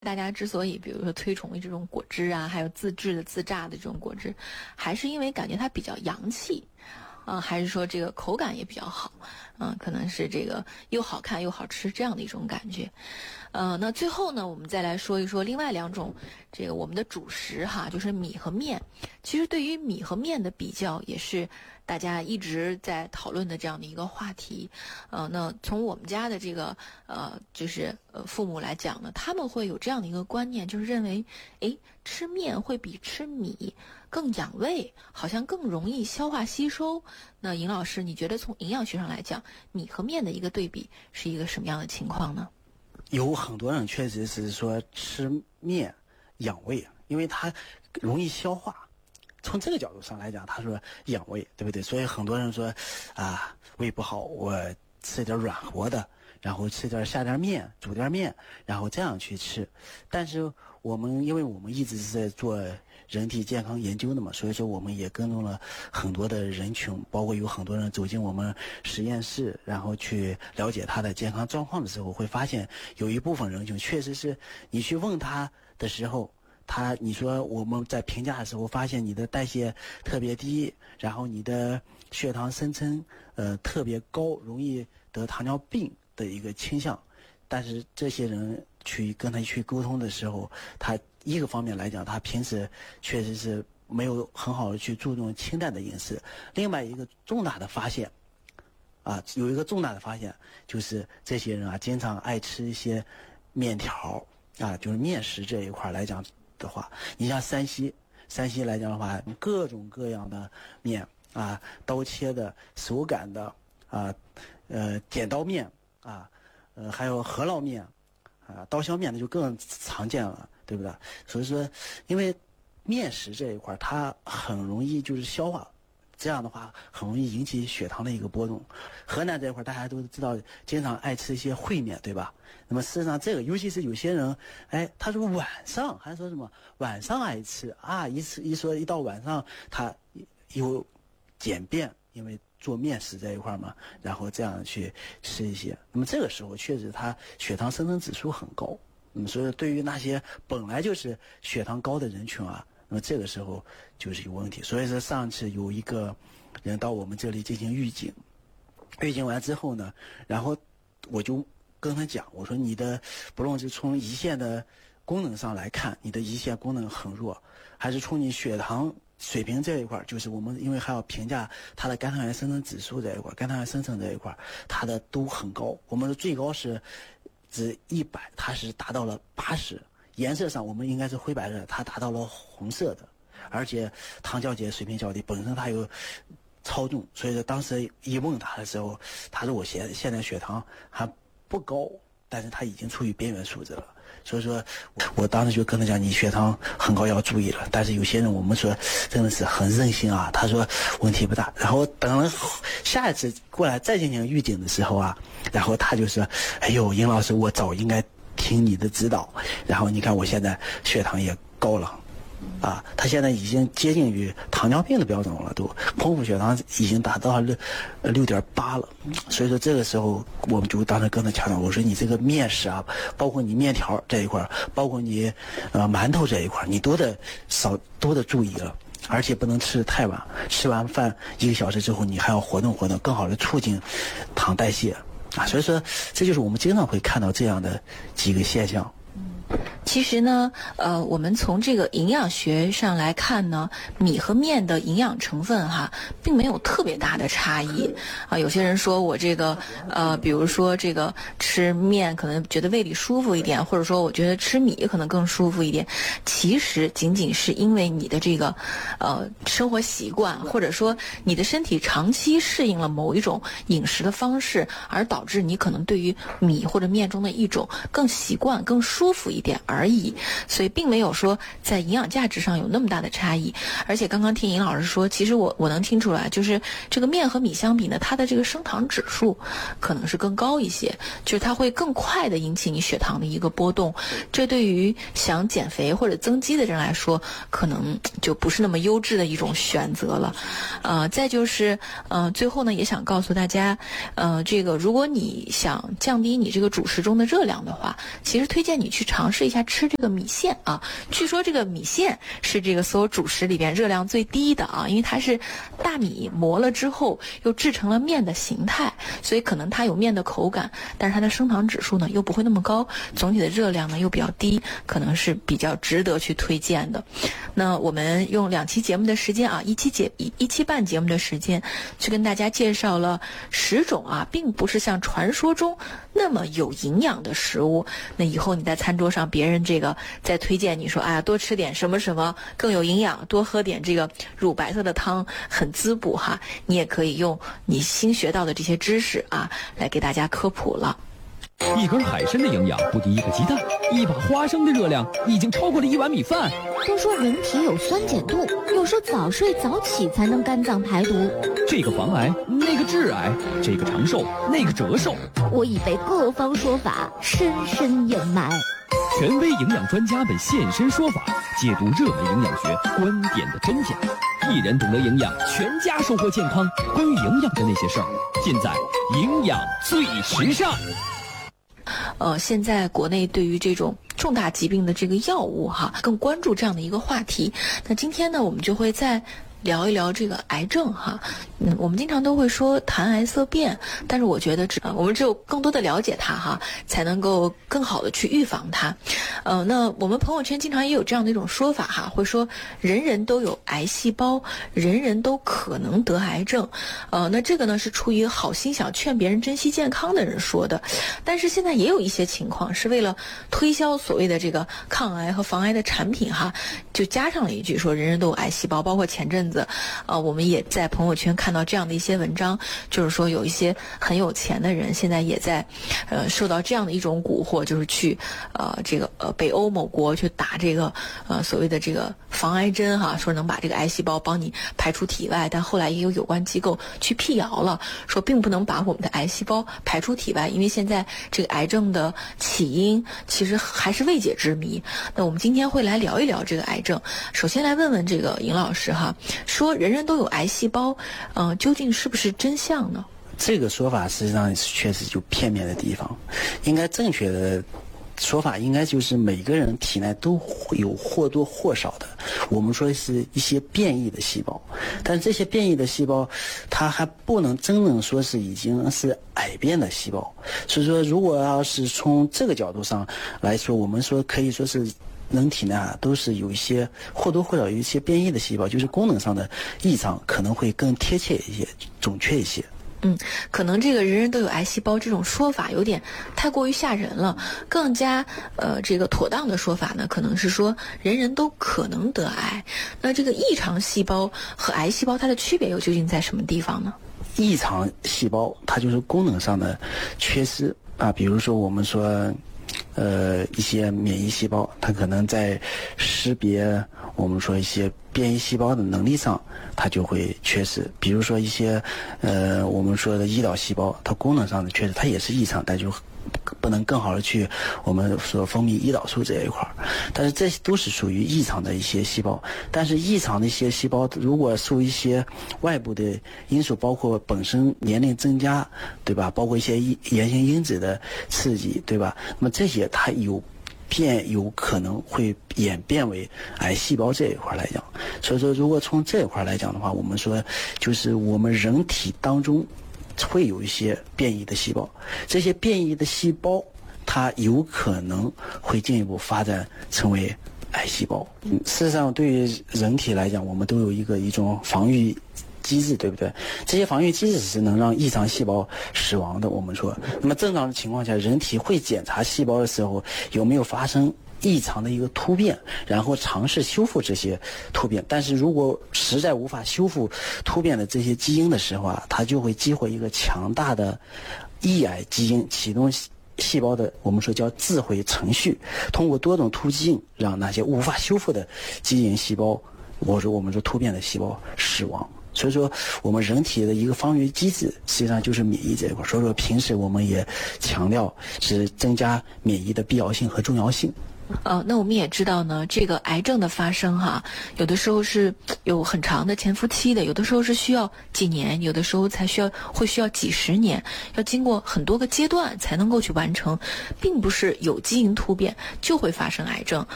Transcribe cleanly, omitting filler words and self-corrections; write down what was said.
大家之所以比如说推崇这种果汁啊，还有自制的自榨的这种果汁，还是因为感觉它比较洋气，还是说这个口感也比较好，可能是这个又好看又好吃这样的一种感觉。那最后呢，我们再来说一说另外两种这个我们的主食哈，就是米和面。其实对于米和面的比较，也是大家一直在讨论的这样的一个话题。那从我们家的这个就是父母来讲呢，他们会有这样的一个观念，就是认为，吃面会比吃米更养胃，好像更容易消化吸收。那尹老师，你觉得从营养学上来讲，米和面的一个对比是一个什么样的情况呢？ 有很多人确实是说吃面养胃，因为它容易消化。从这个角度上来讲，他说养胃，对不对？所以很多人说胃不好，我吃点软和的，然后下点面，煮点面，然后这样去吃。但是因为我们一直是在做人体健康研究的嘛，所以说我们也跟踪了很多的人群，包括有很多人走进我们实验室，然后去了解他的健康状况的时候，会发现有一部分人群确实是你去问他的时候，你说我们在评价的时候发现你的代谢特别低，然后你的血糖声称特别高，容易得糖尿病的一个倾向。但是这些人跟他去沟通的时候，他一个方面来讲，他平时确实是没有很好的去注重清淡的饮食。另外一个重大的发现有一个重大的发现，就是这些人经常爱吃一些面条就是面食这一块来讲的话，你像山西来讲的话，各种各样的面刀切的、手擀的剪刀面还有饸烙面刀削面的就更常见了，对不对？所以说，因为面食这一块它很容易就是消化，这样的话很容易引起血糖的一个波动。河南这一块大家都知道，经常爱吃一些烩面，对吧？那么事实上这个，尤其是有些人，他说晚上还说什么晚上爱吃一到晚上他有简便，因为做面食这一块嘛，然后这样去吃一些。那么这个时候确实他血糖生成指数很高，那么所以对于那些本来就是血糖高的人群那么这个时候就是有问题。所以说上次有一个人到我们这里进行预警完之后呢，然后我就跟他讲，我说你的不论是从胰腺的功能上来看，你的胰腺功能很弱，还是从你血糖水平这一块，就是我们因为还要评价它的肝糖原生成指数这一块，肝糖原生成这一块它的都很高，我们的最高是指100，它是达到了80，颜色上我们应该是灰白的，它达到了红色的，而且糖酵解水平较低，本身它有超重，所以说当时一问他的时候，他说我现在血糖还不高，但是他已经处于边缘数值了。所以说我当时就跟他讲，你血糖很高要注意了。但是有些人我们说真的是很任性他说问题不大，然后等了下一次过来再进行预警的时候然后他就说，哎呦殷老师，我早应该听你的指导，然后你看我现在血糖也高了他现在已经接近于糖尿病的标准了，都空腹血糖已经达到了6.8了。所以说这个时候我们就当时跟他强调，我说你这个面食包括你面条这一块，包括你馒头这一块，你多的注意了，而且不能吃太晚，吃完饭1个小时之后你还要活动活动，更好的促进糖代谢所以说这就是我们经常会看到这样的几个现象。 其实呢，我们从这个营养学上来看呢，米和面的营养成分并没有特别大的差异有些人说我这个比如说这个吃面可能觉得胃里舒服一点，或者说我觉得吃米可能更舒服一点，其实仅仅是因为你的这个生活习惯，或者说你的身体长期适应了某一种饮食的方式，而导致你可能对于米或者面中的一种更习惯、更舒服一点而已，所以并没有说在营养价值上有那么大的差异。而且刚刚听尹老师说，其实我能听出来，就是这个面和米相比呢，它的这个升糖指数可能是更高一些，就是它会更快的引起你血糖的一个波动，这对于想减肥或者增肌的人来说，可能就不是那么优质的一种选择了。再就是最后呢，也想告诉大家，这个如果你想降低你这个主食中的热量的话，其实推荐你去尝试一下家吃这个米线啊。据说这个米线是这个所有主食里边热量最低的啊，因为它是大米磨了之后又制成了面的形态，所以可能它有面的口感，但是它的升糖指数呢又不会那么高，总体的热量呢又比较低，可能是比较值得去推荐的。那我们用2期节目的时间啊，一期半节目的时间，去跟大家介绍了10种啊，并不是像传说中那么有营养的食物。那以后你在餐桌上，别人这个再推荐你说，哎呀，多吃点什么什么更有营养，多喝点这个乳白色的汤，很滋补哈。你也可以用你新学到的这些知识啊，来给大家科普了。 一根海参的营养不敌一个鸡蛋，一把花生的热量已经超过了1碗米饭。 都说人体有酸碱度，有说早睡早起才能肝脏排毒。 这个防癌，那个致癌，这个长寿，那个折寿。 我已被各方说法深深掩埋。 权威营养专家们现身说法，解读热门营养学观点的真假。一人懂得营养，全家收获健康。关于营养的那些事儿，尽在营养最时尚。 现在国内对于这种重大疾病的这个药物哈，更关注这样的一个话题。那今天呢，我们就会再聊一聊这个癌症哈。我们经常都会说谈癌色变，但是我觉得我们只有更多的了解它哈，才能够更好的去预防它。那我们朋友圈经常也有这样的一种说法哈，会说人人都有癌细胞，人人都可能得癌症。那这个呢是出于好心想劝别人珍惜健康的人说的，但是现在也有一些情况是为了推销所谓的这个抗癌和防癌的产品哈，就加上了一句说人人都有癌细胞。包括前阵子我们也在朋友圈看到这样的一些文章，就是说有一些很有钱的人现在也在受到这样的一种蛊惑，就是去这个北欧某国去打这个所谓的这个防癌针哈，说能把这个癌细胞帮你排出体外，但后来也有关机构去辟谣了，说并不能把我们的癌细胞排出体外，因为现在这个癌症的起因其实还是未解之谜。那我们今天会来聊一聊这个癌症。首先来问问这个尹老师哈，说人人都有癌细胞，究竟是不是真相呢？ 这个说法实际上确实有片面的地方，应该正确的说法应该就是每个人体内都有或多或少的，我们说是一些变异的细胞，但是这些变异的细胞它还不能真正说是已经是癌变的细胞。所以说如果要是从这个角度上来说，我们说可以说是人体内都是有一些或多或少有一些变异的细胞，就是功能上的异常可能会更贴切一些，准确一些。 可能这个人人都有癌细胞这种说法有点太过于吓人了，更加这个妥当的说法呢，可能是说人人都可能得癌。那这个异常细胞和癌细胞它的区别又究竟在什么地方呢？ 异常细胞它就是功能上的缺失啊，比如说我们说一些免疫细胞，它可能在识别我们说一些变异细胞的能力上它就会缺失。比如说一些我们说的胰岛细胞，它功能上的缺失它也是异常，但就不能更好的去我们所分泌胰岛素这一块，但是这都是属于异常的一些细胞。但是异常的一些细胞如果受一些外部的因素，包括本身年龄增加，对吧，包括一些原型因子的刺激，对吧，那么这些它有可能会演变为癌细胞这一块来讲。所以说如果从这一块来讲的话，我们说就是我们人体当中会有一些变异的细胞，这些变异的细胞它有可能会进一步发展成为癌细胞。事实上对于人体来讲，我们都有一种防御机制，对不对？这些防御机制是能让异常细胞死亡的。我们说那么正常的情况下，人体会检查细胞的时候有没有发生异常的一个突变，然后尝试修复这些突变。但是如果实在无法修复突变的这些基因的时候它就会激活一个强大的抑癌基因，启动细胞的我们说叫自毁程序，通过多种途径让那些无法修复的基因细胞或者我们说突变的细胞死亡。所以说我们人体的一个防御机制实际上就是免疫这一块，所以说平时我们也强调是增加免疫的必要性和重要性。 那我们也知道呢，这个癌症的发生有的时候是有很长的潜伏期的，有的时候是需要几年，有的时候会需要几十年，要经过很多个阶段才能够去完成，并不是有基因突变就会发生癌症。